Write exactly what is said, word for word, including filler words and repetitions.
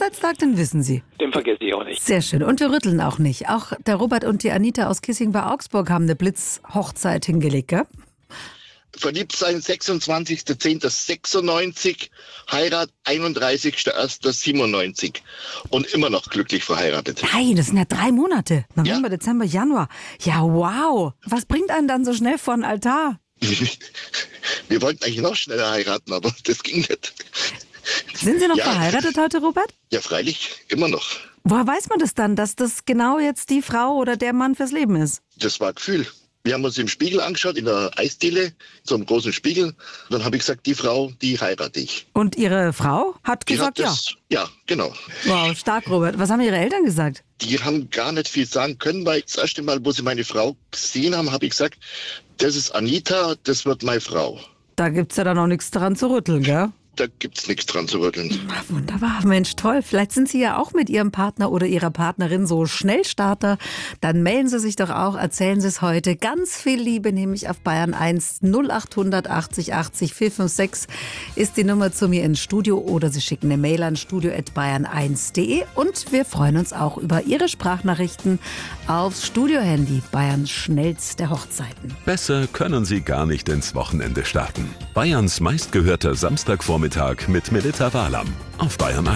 Hochzeitstag, den wissen Sie. Den vergesse ich auch nicht. Sehr schön. Und wir rütteln auch nicht. Auch der Robert und die Anita aus Kissing bei Augsburg haben eine Blitzhochzeit hingelegt, gell? Verliebt sein sechsundzwanzigster zehnter sechsundneunzig, Heirat einunddreißigster erster siebenundneunzig und immer noch glücklich verheiratet. Nein, das sind ja drei Monate. November, Ja. Dezember, Januar. Ja, wow. Was bringt einen dann so schnell vor den Altar? Wir wollten eigentlich noch schneller heiraten, aber das ging nicht. Sind Sie noch Ja. verheiratet heute, Robert? Ja, freilich, immer noch. Woher weiß man das dann, dass das genau jetzt die Frau oder der Mann fürs Leben ist? Das war Gefühl. Wir haben uns im Spiegel angeschaut, in der Eisdiele, so einem großen Spiegel. Und dann habe ich gesagt, die Frau, die heirate ich. Und Ihre Frau hat Die gesagt, hat das, ja. genau. ja. Wow, stark, Robert. Was haben Ihre Eltern gesagt? Die haben gar nicht viel sagen können, weil das erste Mal, wo sie meine Frau gesehen haben, habe ich gesagt, das ist Anita, das wird meine Frau. Da gibt's ja dann auch nichts dran zu rütteln, gell? Da gibt's nichts dran zu rütteln. Ah, wunderbar, Mensch, toll. Vielleicht sind Sie ja auch mit Ihrem Partner oder Ihrer Partnerin so Schnellstarter. Dann melden Sie sich doch auch, erzählen Sie es heute. Ganz viel Liebe nehme ich auf Bayern eins. null acht achtzig achtzig vier fünf sechs ist die Nummer zu mir ins Studio oder Sie schicken eine Mail an studio at bayern eins punkt de und wir freuen uns auch über Ihre Sprachnachrichten aufs Studiohandy Bayerns schnellste Hochzeiten. Besser können Sie gar nicht ins Wochenende starten. Bayerns meistgehörter Samstagvormittag mit Melita Wahlam auf Bayern eins.